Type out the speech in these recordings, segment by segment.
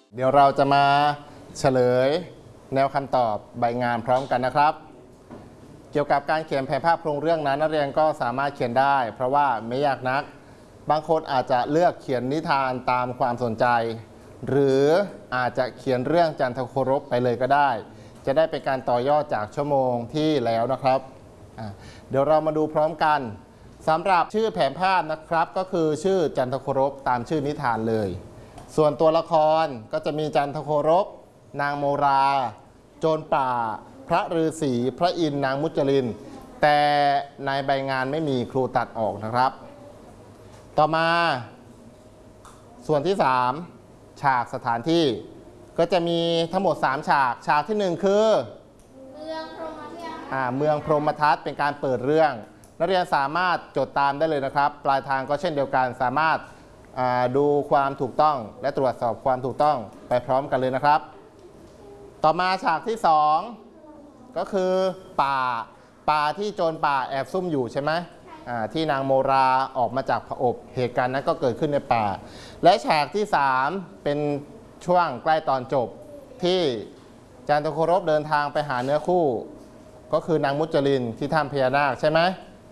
เดี๋ยวเราจะมาเฉลยแนวคำตอบใบงานพร้อมกันนะครับเกี่ยวกับการเขียนแผนภาพโครงเรื่องนั้นนักเรียนก็สามารถเขียนได้เพราะว่าไม่ยากนักบางคนอาจจะเลือกเขียนนิทานตามความสนใจหรืออาจจะเขียนเรื่องจันทโครบไปเลยก็ได้จะได้เป็นการต่อยอดจากชั่วโมงที่แล้วนะครับเดี๋ยวเรามาดูพร้อมกันสำหรับชื่อแผนภาพนะครับก็คือชื่อจันทโครบตามชื่อนิทานเลยส่วนตัวละครก็จะมีจันทโครบนางโมราโจรป่าพระฤาษีพระอินทร์นางมุจลินแต่ในใบงานไม่มีครูตัดออกนะครับต่อมาส่วนที่3ฉากสถานที่ก็จะมีทั้งหมด3ฉากฉากที่1คือเมืองพรหมทัศน์เมืองพรหมทัศน์เป็นการเปิดเรื่องนักเรียนสามารถจดตามได้เลยนะครับปลายทางก็เช่นเดียวกันสามารถดูความถูกต้องและตรวจสอบความถูกต้องไปพร้อมกันเลยนะครับต่อมาฉากที่2ก็คือป่าที่โจรป่าแอบซุ่มอยู่ใช่ไหมที่นางโมราออกมาจากผอบเหตุการณ์นั้นก็เกิดขึ้นในป่าและฉากที่3เป็นช่วงใกล้ตอนจบที่จันทโครบเดินทางไปหาเนื้อคู่ก็คือนางมุจลินที่ถ้ำพญานาคใช่ไหม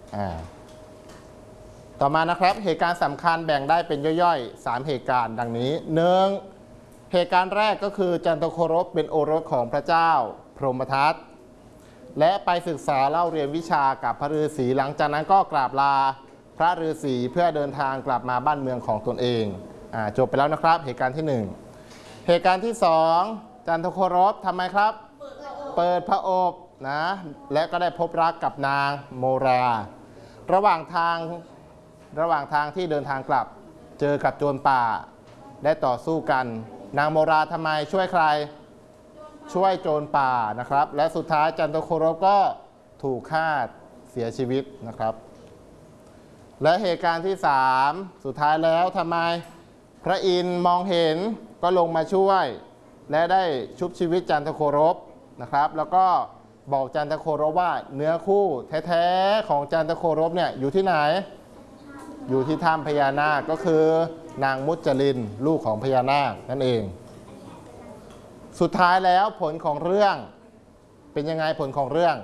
ต่อมานะครับเหตุการณ์สำคัญแบ่งได้เป็นย่อยๆ3เหตุการณ์ดังนี้1เหตุการณ์แรกก็คือจันทโครบเป็นโอรสของพระเจ้าพรหมทัตและไปศึกษาเล่าเรียนวิชากับพระฤาษีหลังจากนั้นก็กราบลาพระฤาษีเพื่อเดินทางกลับมาบ้านเมืองของตนเองจบไปแล้วนะครับเหตุการณ์ที่1เหตุการณ์ที่2จันทโครบทำไมครับเปิดพระอบนะและก็ได้พบรักกับนางโมราระหว่างทางที่เดินทางกลับเจอกับโจรป่าได้ต่อสู้กันนางโมราทำไมช่วยใครช่วยโจรป่านะครับและสุดท้ายจันทโครบก็ถูกฆ่าเสียชีวิตนะครับและเหตุการณ์ที่3สุดท้ายแล้วทำไมพระอินทร์มองเห็นก็ลงมาช่วยและได้ชุบชีวิตจันทโครบนะครับแล้วก็บอกจันทโครบว่าเนื้อคู่แท้ๆของจันทโครบเนี่ยอยู่ที่ไหนอยู่ที่ถ้ำพญานาคก็คือนางมุจลินลูกของพญานาคนั่นเองสุดท้ายแล้วผลของเรื่องเป็นยังไงผลของเรื่อง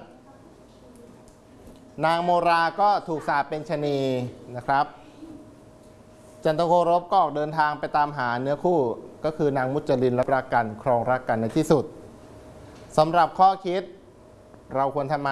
นางโมราก็ถูกสาปเป็นชนีนะครับจันทโครบก็ออกเดินทางไปตามหาเนื้อคู่ก็คือนางมุจลินและรักกันครองรักกันในที่สุดสำหรับข้อคิดเราควรทำไม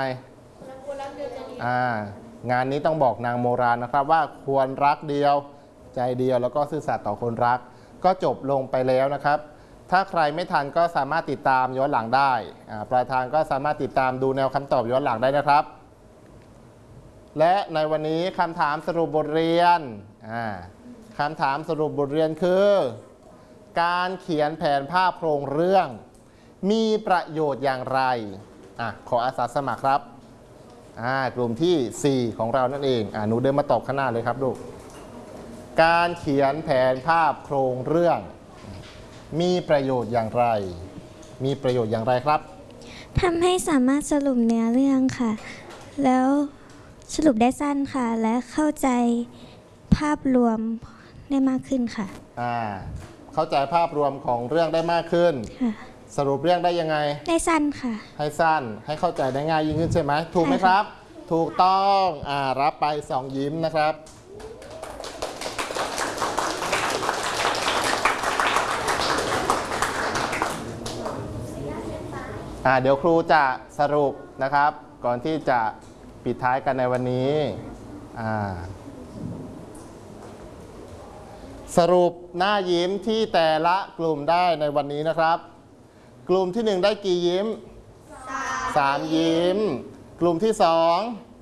งานนี้ต้องบอกนางโมรานะครับว่าควรรักเดียวใจเดียวแล้วก็ซื่อสัตย์ต่อคนรักก็จบลงไปแล้วนะครับถ้าใครไม่ทันก็สามารถติดตามย้อนหลังได้ปลายทางก็สามารถติดตามดูแนวคำตอบย้อนหลังได้นะครับและในวันนี้คำถามสรุปบทเรียนคำถามสรุปบทเรียนคือการเขียนแผนภาพโครงเรื่องมีประโยชน์อย่างไรขออาสาสมัครครับกลุ่มที่4ของเรานั่นเองหนูเดินมาตอบข้างหน้าเลยครับลูกการเขียนแผนภาพโครงเรื่องมีประโยชน์อย่างไรมีประโยชน์อย่างไรครับทำให้สามารถสรุปเนื้อเรื่องค่ะแล้วสรุปได้สั้นค่ะและเข้าใจภาพรวมได้มากขึ้นค่ะเข้าใจภาพรวมของเรื่องได้มากขึ้นสรุปเรื่องได้ยังไงได้สั้นค่ะให้สั้นให้เข้าใจได้ง่ายยิ่งขึ้นใช่ไหมถูกไหมครับถูกต้องรับไป2ยิ้มนะครับเดี๋ยวครูจะสรุปนะครับก่อนที่จะปิดท้ายกันในวันนี้สรุปหน้ายิ้มที่แต่ละกลุ่มได้ในวันนี้นะครับกลุ่มที่1ได้กี่ยิ้ม3ยิ้มกลุ่มที่2